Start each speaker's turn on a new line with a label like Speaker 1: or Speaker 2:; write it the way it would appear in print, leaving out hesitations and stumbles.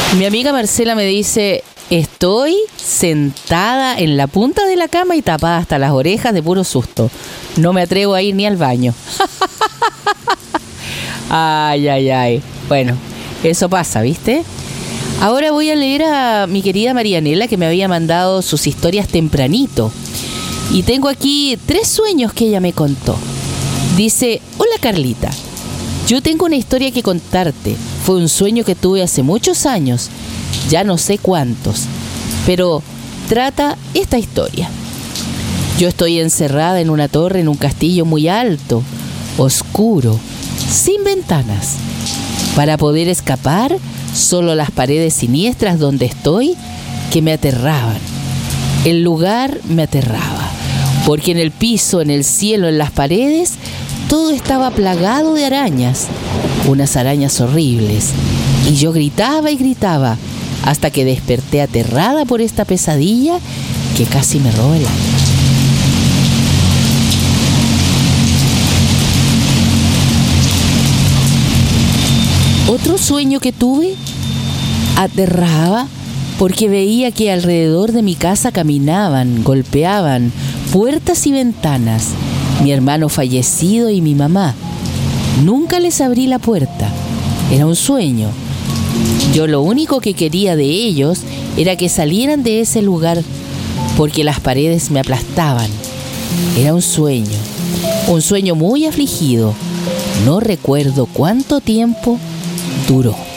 Speaker 1: Mi amiga Marcela me dice: estoy sentada en la punta de la cama y tapada hasta las orejas de puro susto. No me atrevo a ir ni al baño. Ay, ay, ay. Bueno, eso pasa, ¿viste? Ahora voy a leer a mi querida Marianela, que me había mandado sus historias tempranito. Y tengo aquí 3 sueños que ella me contó. Dice: hola Carlita, yo tengo una historia que contarte. Fue un sueño que tuve hace muchos años, ya no sé cuántos, pero trata esta historia. Yo estoy encerrada en una torre en un castillo muy alto, oscuro, sin ventanas. Para poder escapar, solo las paredes siniestras donde estoy, que me aterraban. El lugar me aterraba, porque en el piso, en el cielo, en las paredes, todo estaba plagado de arañas, unas arañas horribles. Y yo gritaba y gritaba, hasta que desperté aterrada por esta pesadilla que casi me roba el alma. Otro sueño que tuve aterraba porque veía que alrededor de mi casa caminaban, golpeaban puertas y ventanas mi hermano fallecido y mi mamá. Nunca les abrí la puerta, era un sueño. Yo lo único que quería de ellos era que salieran de ese lugar, porque las paredes me aplastaban. Era un sueño muy afligido. No recuerdo cuánto tiempo duró.